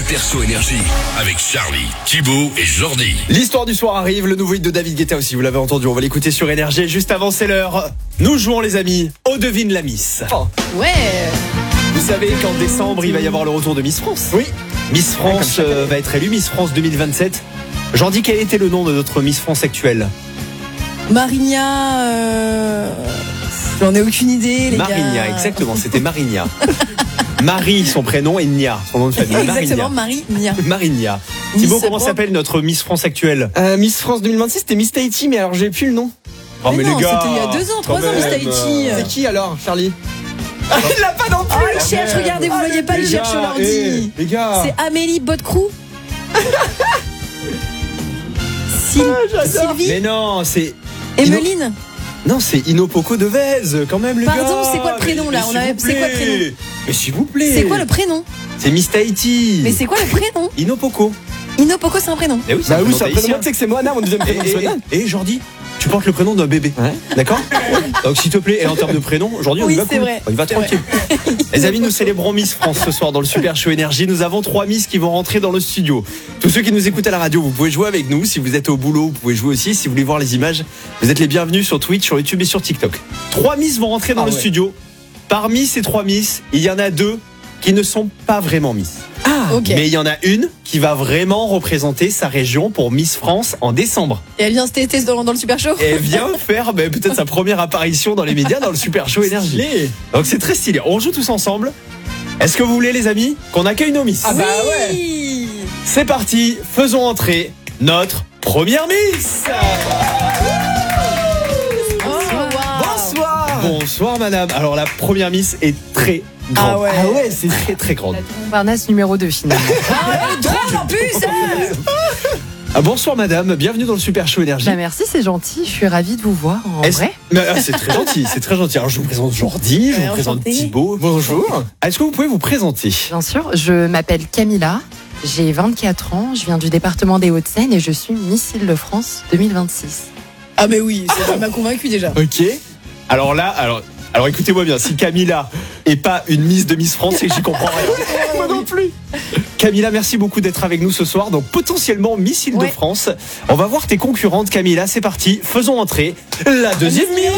Super Show Énergie avec Charlie, Thibaut et Jordi. L'histoire du soir arrive, le nouveau hit de David Guetta aussi, vous l'avez entendu, on va l'écouter sur Énergie. Juste avant, c'est l'heure. Nous jouons les amis, au devine la Miss. Ouais. Vous savez qu'en décembre, il va y avoir le retour de Miss France. Oui. Miss France va être élue, Miss France 2027. Jordi, quel était le nom de notre Miss France actuelle? Marigna, j'en ai aucune idée, les gars. Marigna, exactement, c'était Marigna. Marie, son prénom, et Nia, son nom de famille. Exactement, Marigna. Marigna. Thibaut, comment s'appelle notre Miss France actuelle? Miss France 2026, c'était Miss Tahiti, mais alors j'ai plus le nom. Oh, mais non, les gars, c'était il y a 2 ans, 3 ans, Miss Tahiti. C'est qui alors, Charlie? Il l'a pas non plus. Oh, il cherche, regardez, vous voyez pas, il cherche sur l'ordi. Les gars, C'est Amélie Bodecrou. Sylvie. mais non, c'est... Emeline. Non, c'est Inopoko de Vèze, quand même, les gars. Pardon, c'est quoi le prénom, là? C'est quoi le prénom? Mais s'il vous plaît. C'est quoi le prénom? C'est Miss Tahiti. Mais c'est quoi le prénom? Inopoko. Inopoko, c'est un prénom. Eh oui, Bah oui, c'est un tahitien. prénom. Tu sais que c'est Moana, mon deuxième prénom. Et Jordi, tu portes le prénom d'un bébé. Ouais. D'accord? Donc s'il te plaît, et en termes de prénom, aujourd'hui on y Oui, va c'est cool. vrai. On y va C'est tranquille. Les amis, nous célébrons Miss France ce soir dans le Super Show Énergie. Nous avons 3 Miss qui vont rentrer dans le studio. Tous ceux qui nous écoutent à la radio, vous pouvez jouer avec nous. Si vous êtes au boulot, vous pouvez jouer aussi. Si vous voulez voir les images, vous êtes les bienvenus sur Twitch, sur YouTube et sur TikTok. 3 Miss vont rentrer dans le studio. Parmi ces 3 Miss, il y en a 2 qui ne sont pas vraiment Miss. Ok. Mais il y en a une qui va vraiment représenter sa région pour Miss France en décembre. Et elle vient cet été dans le Super Show. Et elle vient faire peut-être sa première apparition dans les médias dans le Super Show Énergie. Donc c'est très stylé. On joue tous ensemble. Est-ce que vous voulez, les amis, qu'on accueille nos Miss? Ah bah ouais. Oui. C'est parti, faisons entrer notre première Miss. Oh, wow. Bonsoir. Bonsoir madame. Alors la première Miss est très grande. Ah ouais. Ah ouais, C'est très très grande. Montparnasse numéro 2 finalement. Ah, elle est drôle en plus. Ah, bonsoir madame, bienvenue dans le Super Show Énergie. Bah merci, c'est gentil, je suis ravie de vous voir en vrai. C'est très gentil, c'est très gentil. Alors je vous présente Jordi, je vous présente enchanté. Thibaut. Bonjour. Est-ce que vous pouvez vous présenter? Bien sûr, je m'appelle Camilla, j'ai 24 ans, je viens du département des Hauts-de-Seine et je suis Miss Île-de-France 2026. Ah mais oui, ça m'a convaincu déjà. Ok. Alors là, alors écoutez-moi bien, si Camilla est pas une Miss de Miss France, c'est que j'y comprends rien. Moi non plus. Camilla, merci beaucoup d'être avec nous ce soir. Donc potentiellement Miss Île-de-France. On va voir tes concurrentes, Camilla. C'est parti. Faisons entrer la deuxième Miss.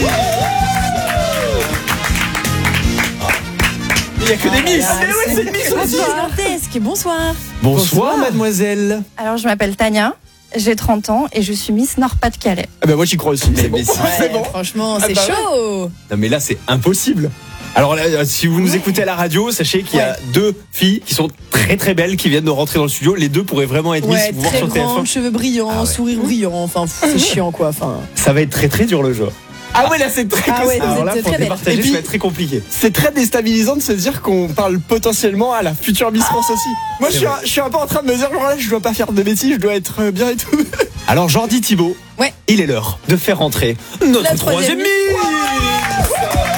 Il n'y a que des Miss. C'est une Miss gigantesque. Bonsoir. Bonsoir, mademoiselle. Alors, je m'appelle Tania, j'ai 30 ans et je suis Miss Nord-Pas-de-Calais. Ah ben moi j'y crois aussi. Mais si- C'est bon. Franchement, c'est bah ouais. chaud. Non mais là c'est impossible. Alors là, si vous nous écoutez à la radio, sachez qu'il y a 2 filles qui sont très très belles qui viennent de rentrer dans le studio. Les 2 pourraient vraiment être Miss Ouais, si vous voir très sur grande, TF1. cheveux brillants, Ah ouais. sourire brillant. Enfin, c'est chiant quoi. Enfin. Ça va être très très dur le jeu. Ah ouais, là c'est très Ah ouais, costaud. Alors là, êtes pour très belle. départager, Et puis- ça va être très compliqué. C'est très déstabilisant de se dire qu'on parle potentiellement à la future Miss France aussi. Moi C'est je suis un peu en train de me dire genre là je dois pas faire de bêtises, je dois être bien et tout. Alors Jordi, Thibaut, Ouais. il est l'heure de faire rentrer notre La troisième troisième Miss.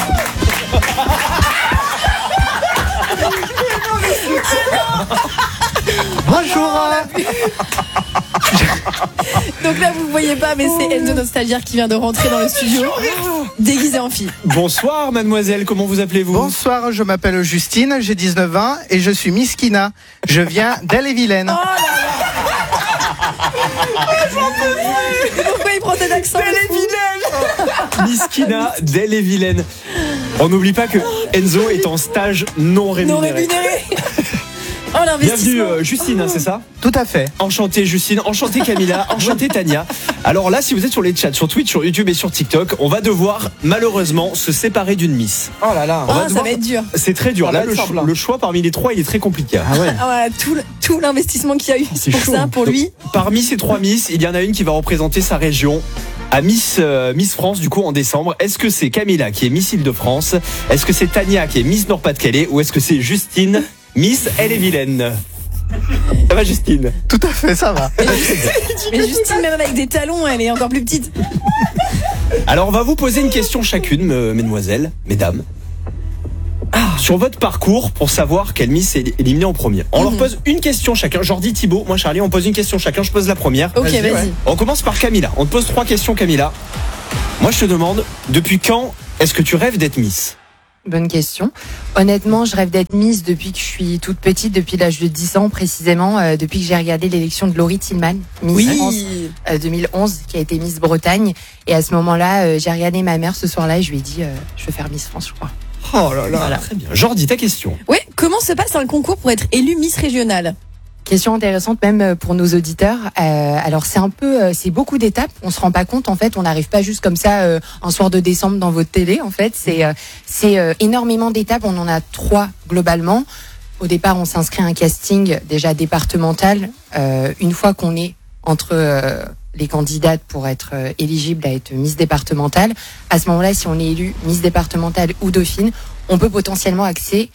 Bonjour. Donc là, vous voyez pas, mais c'est Enzo, notre stagiaire, qui vient de rentrer dans le studio, déguisé en fille. Bonsoir mademoiselle, comment vous appelez-vous? Bonsoir, je m'appelle Justine, j'ai 19 ans et je suis Miss Kina. Je viens d'Elle-et-Vilaine. Pourquoi il prend cet accent? Miss Kina d'Elle-et-Vilaine. On n'oublie pas que Enzo est en stage non Non rémunéré. rémunéré. Oh, Bienvenue l'investissement. Justine, hein, c'est ça? Tout à fait. Enchanté Justine, enchanté Camilla, enchanté Tania. Alors là, si vous êtes sur les chats, sur Twitch, sur YouTube et sur TikTok, on va devoir malheureusement se séparer d'une Miss. Oh là là. On va Ah, ça devoir- va être dur. C'est très dur. Ça Là, va être simple, hein. le choix parmi les 3, il est très compliqué. Ah ouais. Ah ouais, tout l'investissement qu'il y a eu C'est pour chaud. ça, pour Donc, lui. Parmi ces 3 Miss, il y en a une qui va représenter sa région à Miss France du coup en décembre. Est-ce que c'est Camilla qui est Miss Île-de-France? Est-ce que c'est Tania qui est Miss Nord-Pas-de-Calais? Ou est-ce que c'est Justine, Miss Elle-et-Vilaine? Ça va Justine? Tout à fait, ça va. Mais Justine, même avec des talons, elle est encore plus petite. Alors on va vous poser une question chacune, mesdemoiselles, mesdames. Sur votre parcours pour savoir quelle Miss est éliminée en premier. On leur pose une question chacun. Jordi, Thibaut, moi Charlie, on pose une question chacun. Je pose la première. Ok, vas-y. On commence par Camilla. On te pose 3 questions, Camilla. Moi je te demande, depuis quand est-ce que tu rêves d'être Miss? Bonne question. Honnêtement, je rêve d'être Miss depuis que je suis toute petite, depuis l'âge de 10 ans précisément, depuis que j'ai regardé l'élection de Laurie Tillman, Miss France 2011, qui a été Miss Bretagne. Et à ce moment-là, j'ai regardé ma mère ce soir-là et je lui ai dit, je veux faire Miss France, je crois. Oh là là, très bien. Jordi, ta question. Ouais, comment se passe un concours pour être élu Miss Régionale? Question intéressante même pour nos auditeurs. Alors c'est beaucoup d'étapes. On se rend pas compte en fait. On n'arrive pas juste comme ça un soir de décembre dans votre télé. En fait, c'est énormément d'étapes. On en a 3 globalement. Au départ, on s'inscrit à un casting déjà départemental. Une fois qu'on est entre les candidates pour être éligible à être Miss départementale, à ce moment-là, si on est élu Miss départementale ou Dauphine, on peut potentiellement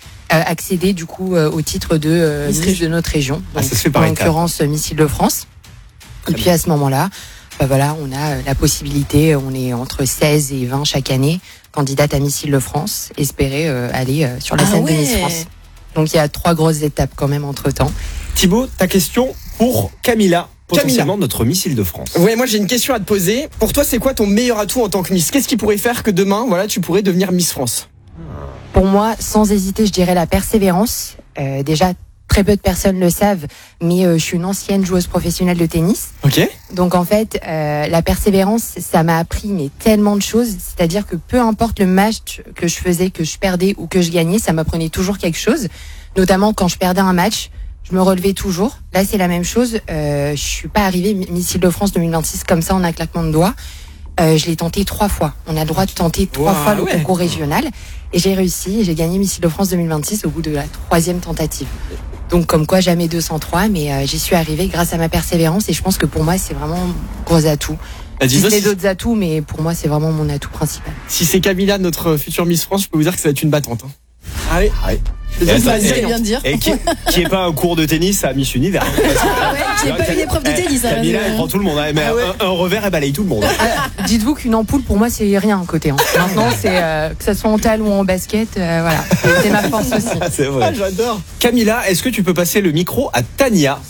accéder du coup au titre de Miss de notre région. Donc, ça se fait par en étapes. l'occurrence Miss Île-de-France. Et puis à ce moment-là, voilà, on a la possibilité, on est entre 16 et 20 chaque année, candidate à Miss Île-de-France, espérer aller sur la scène de Miss France. Donc il y a 3 grosses étapes quand même entre-temps. Thibaut, ta question pour Camilla, potentiellement notre Miss Île-de-France. Ouais, moi j'ai une question à te poser. Pour toi, c'est quoi ton meilleur atout en tant que Miss? Qu'est-ce qui pourrait faire que demain, voilà, tu pourrais devenir Miss France? Pour moi, sans hésiter, je dirais la persévérance. Déjà, très peu de personnes le savent, mais je suis une ancienne joueuse professionnelle de tennis. Ok. Donc en fait, la persévérance, ça m'a appris mais tellement de choses. C'est-à-dire que peu importe le match que je faisais, que je perdais ou que je gagnais, ça m'apprenait toujours quelque chose. Notamment quand je perdais un match, je me relevais toujours. Là, c'est la même chose. Je suis pas arrivée Miss Île-de-France 2026 comme ça en un claquement de doigts. Je l'ai tenté 3 fois. On a le droit de tenter 3 fois le concours régional. Et j'ai réussi. Et j'ai gagné Miss Île-de-France 2026 au bout de la 3e tentative. Donc comme quoi, jamais 203. Mais j'y suis arrivée grâce à ma persévérance. Et je pense que pour moi, c'est vraiment un gros atout. J'ai d'autres atouts, mais pour moi, c'est vraiment mon atout principal. Si c'est Camilla, notre future Miss France, je peux vous dire que ça va être une battante. Allez. C'est bien de dire. Et qui est pas un cours de tennis à Miss Univers. Qui est pas une épreuve de tennis. Camilla, elle prend tout le monde. Mais un revers, elle balaye tout le monde. Dites-vous qu'une ampoule, pour moi, c'est rien à côté. Maintenant, c'est que ça soit en talon ou en basket, voilà. C'est ma force aussi. C'est vrai. J'adore. Camilla, est-ce que tu peux passer le micro à Tania,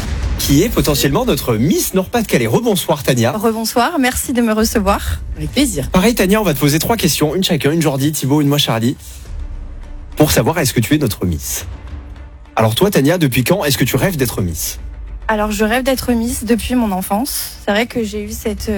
qui est potentiellement notre Miss Nord-Pas-de-Calais? Rebonsoir Tania. Rebonsoir, merci de me recevoir. Avec plaisir. Pareil Tania, on va te poser 3 questions, une chacun, une Jordi, Thibaut, une moi Charlie, pour savoir est-ce que tu es notre Miss. Alors toi Tania, depuis quand est-ce que tu rêves d'être Miss? Alors je rêve d'être Miss depuis mon enfance. C'est vrai que j'ai eu cette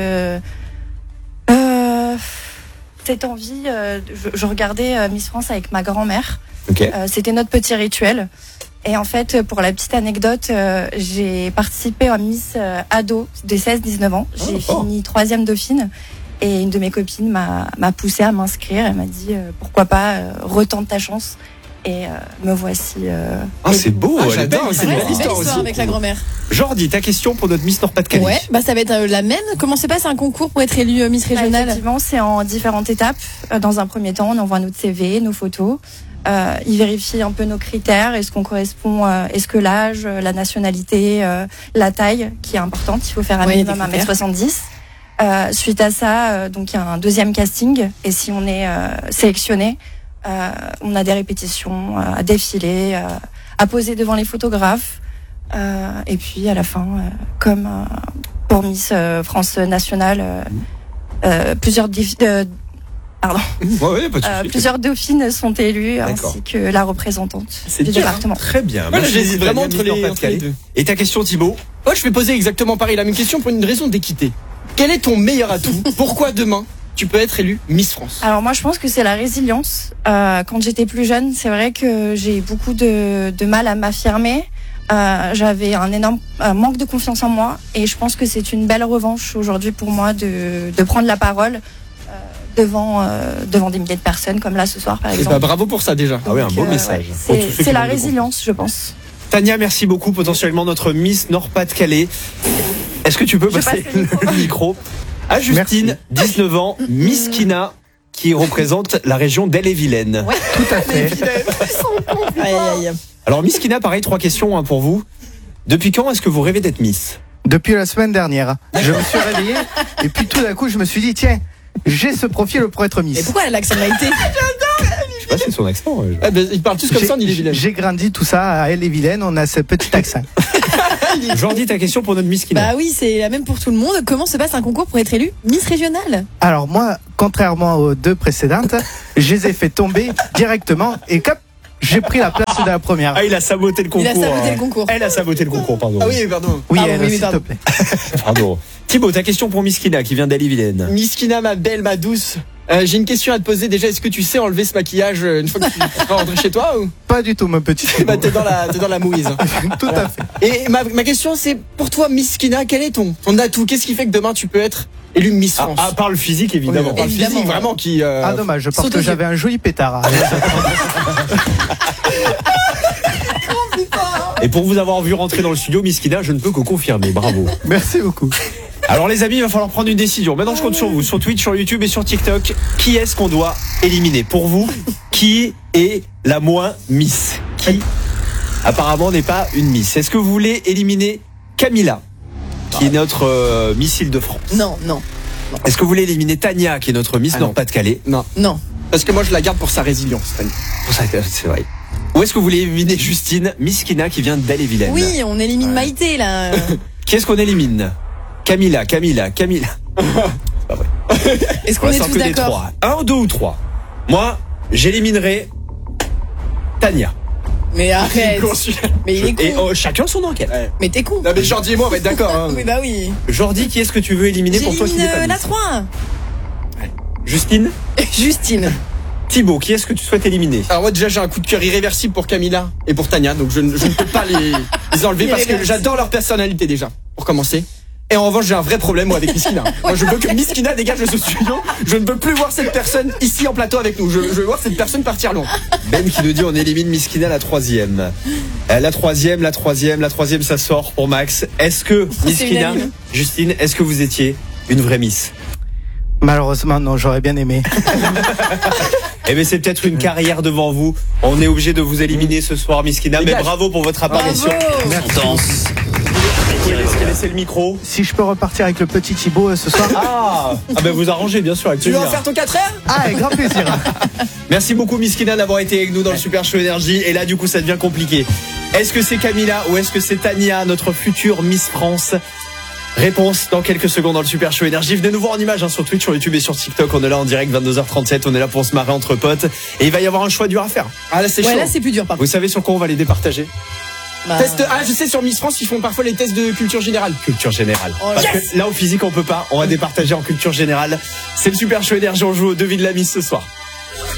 envie. Je regardais Miss France avec ma grand-mère. Ok. C'était notre petit rituel. Et en fait, pour la petite anecdote, j'ai participé à Miss ado de 16-19 ans. J'ai fini 3e Dauphine. Et une de mes copines m'a poussée à m'inscrire. Elle m'a dit pourquoi pas retente ta chance. Et me voici. C'est beau, j'adore, c'est une belle histoire aussi. Avec la grand-mère. Jordi, ta question pour notre Miss Nord-Pas-de-Calais. Ouais, ça va être la même. Comment se passe un concours pour être élu Miss Régionale? Effectivement, c'est en différentes étapes. Dans un premier temps, on envoie notre CV, nos photos. Ils vérifient un peu nos critères. Est-ce qu'on correspond, est-ce que l'âge, la nationalité, la taille, qui est importante. Il faut faire un minimum 1m70. Suite à ça, donc il y a un 2e casting. Et si on est sélectionné, on a des répétitions à défiler, à poser devant les photographes. Et puis à la fin, comme pour Miss France nationale, plusieurs dauphines sont élues, ainsi que la représentante du département. Très bien. Moi, j'hésite vraiment entre les deux. Et ta question Thibaut? Moi, je vais poser exactement pareil la même question pour une raison d'équité. Quel est ton meilleur atout? Pourquoi demain tu peux être élue Miss France? Alors moi je pense que c'est la résilience. Quand j'étais plus jeune, c'est vrai que j'ai beaucoup de mal à m'affirmer. J'avais un énorme manque de confiance en moi et je pense que c'est une belle revanche aujourd'hui pour moi de prendre la parole devant des milliers de personnes comme là ce soir par exemple. Bravo pour ça déjà. Ah oui, un beau message. C'est la résilience, je pense. Tania, merci beaucoup, potentiellement notre Miss Nord-Pas-de-Calais. Est-ce que tu peux passer le micro à Justine, 19 ans, Miss Kina, qui représente la région d'Elle-et-Vilaine. Ouais, tout à fait. Alors Miss Kina, pareil, 3 questions pour vous. Depuis quand est-ce que vous rêvez d'être Miss? Depuis la semaine dernière. Je me suis réveillé et puis tout d'un coup je me suis dit tiens, j'ai ce profil pour être Miss. Et pourquoi elle a l'accent maïté? Ouais, c'est son accent. Ouais, Ah ben, ils parlent tous comme ça en Ille-et-Vilaine. J'ai grandi tout ça à Ille-et-Vilaine, on a ce petit accent. Jordi, ta question pour notre Miss Kina. Bah oui, c'est la même pour tout le monde. Comment se passe un concours pour être élu Miss Régionale? Alors moi, contrairement aux deux précédentes, je les ai fait tomber directement et cap, j'ai pris la place de la première. Ah, il a saboté le concours. Il a saboté le concours. Elle a saboté le concours, pardon. Ah oui, pardon. Oui, Pardon, elle, oui, mais s'il te pardon. plaît. Pardon. Thibaut, ta question pour Miss Kina qui vient d'Ille-et-Vilaine. Miskina, ma belle, ma douce. J'ai une question à te poser. Déjà, est-ce que tu sais enlever ce maquillage une fois que tu vas rentrer chez toi ou Pas du tout, mon petit. bah, t'es dans la mouise. Tout à fait. Et ma question, c'est pour toi, Miskina, quel est ton atout? Qu'est-ce qui fait que demain tu peux être élue Miss À France? part le physique, évidemment. On parle Évidemment. physique, vraiment qui. Ah dommage, je pense Surtout que j'avais un joli pétard. Et pour vous avoir vu rentrer dans le studio, Miss Kina, je ne peux que confirmer. Bravo. Merci beaucoup. Alors les amis, il va falloir prendre une décision. Maintenant, je compte sur vous, sur Twitch, sur YouTube et sur TikTok. Qui est-ce qu'on doit éliminer? Pour vous, qui est la moins Miss? Qui, apparemment, n'est pas une Miss? Est-ce que vous voulez éliminer Camilla, qui est notre Miss Île-de-France? Non, non, Est-ce que vous voulez éliminer Tania, qui est notre Miss Ah non. Nord-Pas-de-Calais? Non. non. Parce que moi, je la garde pour sa résilience. Tania. Pour ça, c'est vrai. Ou est-ce que vous voulez éliminer Justine, Miss Kina, qui vient d'Ille-et-Vilaine? Oui, on élimine Maïté là. Qui est-ce qu'on élimine? Camilla. Est-ce qu'on On est sort tous que des d'accord? trois. Un, deux ou trois. Moi, j'éliminerai Tania. Mais arrête. Mais il est con. Et chacun son enquête. Mais t'es con. Non, mais Jordi et moi, on va être d'accord. Hein. Oui, bah oui. Jordi, qui est-ce que tu veux éliminer pour toi qui n'est J'élimine pas la Miss? 3. Justine? Justine. Thibaut, qui est-ce que tu souhaites éliminer? Alors moi déjà j'ai un coup de cœur irréversible pour Camilla et pour Tania, donc je ne peux pas les enlever parce que Irréversible. j'adore leur personnalité déjà, pour commencer. Et en revanche j'ai un vrai problème moi avec Miskina. Moi je veux que Miskina dégage de ce studio. Je ne veux plus voir cette personne ici en plateau avec nous. Je veux voir cette personne partir loin. Ben qui nous dit on élimine Miss Kina la troisième. La troisième, ça sort pour Max. Est-ce que Miss c'est Kina, unanime. Justine, est-ce que vous étiez une vraie Miss? Malheureusement, non, j'aurais bien aimé. Eh bien, c'est peut-être une carrière devant vous. On est obligé de vous éliminer ce soir, Miss Kina. Mais Dégage. bravo pour votre apparition. Bravo. Vous pouvez laisser le micro. Si je peux repartir avec le petit Thibaut ce soir. Ah ben vous arrangez bien sûr avec Tu veux plaisir. en faire ton 4 heures? Ah, avec grand plaisir. Merci beaucoup Miss Kina d'avoir été avec nous dans le Super Show Énergie. Et là du coup ça devient compliqué. Est-ce que c'est Camilla ou est-ce que c'est Tania, notre future Miss France? Réponse dans quelques secondes dans le Super Show Énergie. Venez nous voir en image sur Twitch, sur YouTube et sur TikTok. On est là en direct 22h37. On est là pour se marrer entre potes. Et il va y avoir un choix dur à faire. Ah là c'est Ouais, chaud. là c'est plus dur par contre. Vous savez sur quoi on va les départager? Bah, Je sais sur Miss France ils font parfois les tests de culture générale. Culture générale. Oh, Parce yes. que là au physique on peut pas. On va départager en culture générale. C'est le Super Show Énergie. On joue au devis de la Miss ce soir.